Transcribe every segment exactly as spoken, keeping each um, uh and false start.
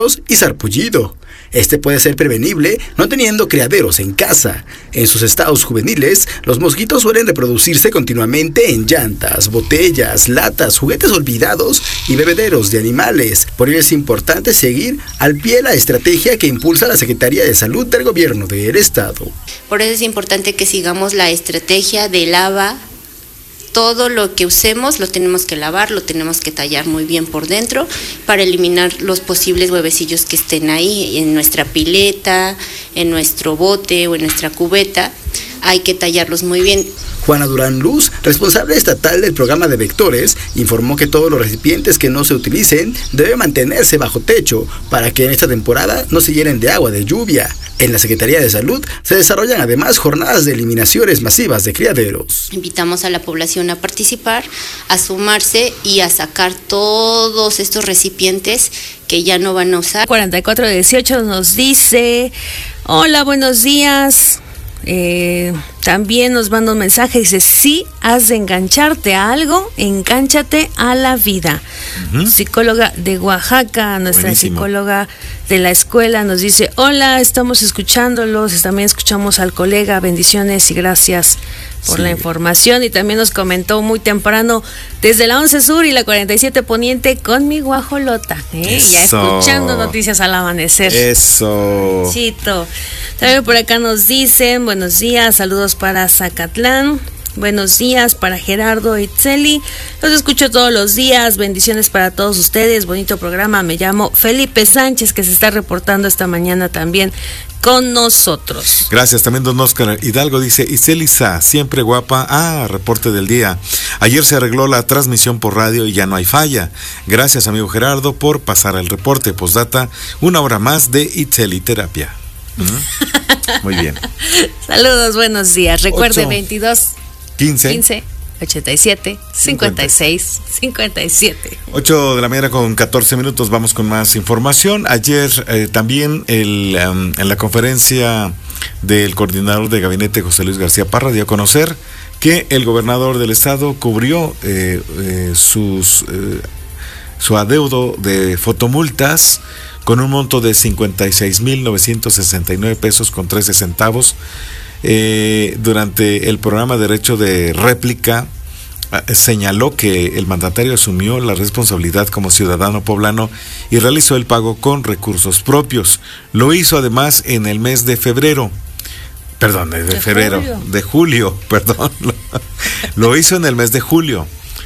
y sarpullido. Este puede ser prevenible no teniendo criaderos en casa. En sus estados juveniles, los mosquitos suelen reproducirse continuamente en llantas, botellas, latas, juguetes olvidados y bebederos de animales. Por ello es importante seguir al pie la estrategia que impulsa la Secretaría de Salud del Gobierno del Estado. Por eso es importante que sigamos la estrategia de lava. Todo lo que usemos lo tenemos que lavar, lo tenemos que tallar muy bien por dentro para eliminar los posibles huevecillos que estén ahí en nuestra pileta, en nuestro bote o en nuestra cubeta. Hay que tallarlos muy bien. Juana Durán Luz, responsable estatal del programa de vectores, informó que todos los recipientes que no se utilicen deben mantenerse bajo techo para que en esta temporada no se llenen de agua de lluvia. En la Secretaría de Salud se desarrollan además jornadas de eliminaciones masivas de criaderos. Invitamos a la población a participar, a sumarse y a sacar todos estos recipientes que ya no van a usar. cuarenta y cuatro dieciocho nos dice: hola, buenos días. Eh, también nos manda un mensaje, dice: sí, has de engancharte a algo, encánchate a la vida. Uh-huh. Psicóloga de Oaxaca, nuestra Buenísimo. Psicóloga de la escuela, nos dice: hola, estamos escuchándolos, también escuchamos al colega, bendiciones y gracias por sí. la información. Y también nos comentó muy temprano desde la once Sur y la cuarenta y siete Poniente con mi guajolota, ¿eh? Ya escuchando noticias al amanecer. Eso. Chito. También por acá nos dicen: buenos días, saludos para Zacatlán. Buenos días para Gerardo Itzeli. Los escucho todos los días. Bendiciones para todos ustedes. Bonito programa. Me llamo Felipe Sánchez, que se está reportando esta mañana también con nosotros. Gracias. También don Oscar Hidalgo dice: Iselisa, siempre guapa. Ah, reporte del día. Ayer se arregló la transmisión por radio y ya no hay falla. Gracias, amigo Gerardo, por pasar el reporte. Postdata, una hora más de Itzeli Terapia. ¿Mm? Muy bien. Saludos, buenos días. Recuerde: Ocho. veintidós quince ochenta y siete cincuenta y seis cincuenta y siete. ocho de la mañana con catorce minutos. Vamos con más información. Ayer eh, también el, um, en la conferencia del coordinador de gabinete, José Luis García Parra, dio a conocer que el gobernador del estado cubrió eh, eh, sus eh, su adeudo de fotomultas con un monto de cincuenta y seis mil novecientos sesenta y nueve pesos con trece centavos. Eh, durante el programa Derecho de Réplica, eh, señaló que el mandatario asumió la responsabilidad como ciudadano poblano y realizó el pago con recursos propios. Lo hizo además en el mes de febrero, perdón, de, de febrero, julio. de julio, perdón, lo, lo hizo en el mes de julio,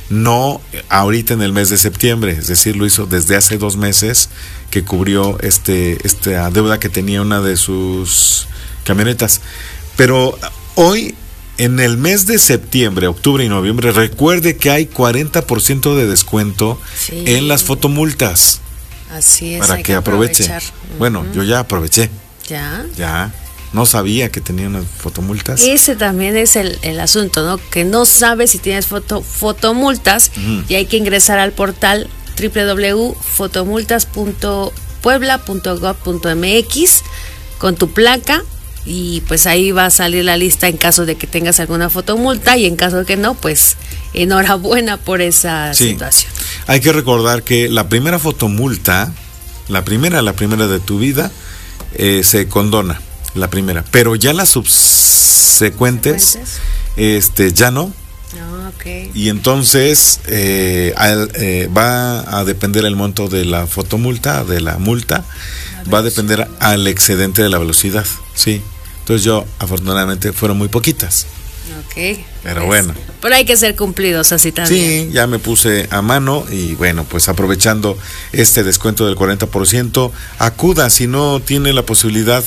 no ahorita en el mes de septiembre, es decir, lo hizo desde hace dos meses que cubrió este esta deuda que tenía una de sus camionetas. Pero hoy, en el mes de septiembre, octubre y noviembre, recuerde que hay cuarenta por ciento de descuento sí. en las fotomultas. Así es. Para que, que aproveche. Uh-huh. Bueno, yo ya aproveché. ¿Ya? Ya. No sabía que tenía unas fotomultas. Ese también es el, el asunto, ¿no? Que no sabes si tienes foto, fotomultas uh-huh. y hay que ingresar al portal doble u doble u doble u punto fotomultas punto puebla punto gob punto m x con tu placa. Y pues ahí va a salir la lista en caso de que tengas alguna fotomulta, y en caso de que no, pues enhorabuena por esa sí. situación. Hay que recordar que la primera fotomulta, la primera, la primera de tu vida, eh, se condona, la primera, pero ya las subsecuentes, este, ya no. Oh, okay. Y entonces eh, al, eh, va a depender el monto de la fotomulta, de la multa, va a depender al excedente de la velocidad, sí. Entonces yo, afortunadamente, fueron muy poquitas. Ok. Pero pues, bueno. Pero hay que ser cumplidos así también. Sí, ya me puse a mano y bueno, pues aprovechando este descuento del cuarenta por ciento, acuda si no tiene la posibilidad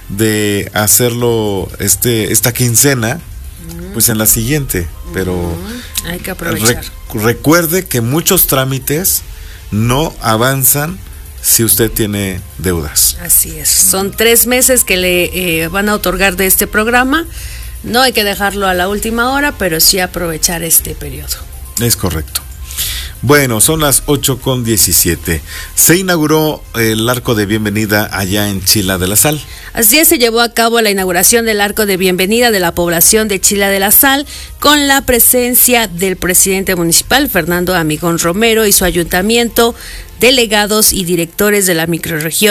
de hacerlo este esta quincena, mm. pues en la siguiente. Pero mm. hay que aprovechar. Rec- recuerde que muchos trámites no avanzan si usted tiene deudas. Así es. Son tres meses que le eh, van a otorgar de este programa. No hay que dejarlo a la última hora, pero sí aprovechar este periodo. Es correcto. Bueno, son las ocho con diecisiete. Se inauguró el Arco de Bienvenida allá en Chila de la Sal. Así es, se llevó a cabo la inauguración del Arco de Bienvenida de la población de Chila de la Sal, con la presencia del presidente municipal, Fernando Amigón Romero, y su ayuntamiento, delegados y directores de la microrregión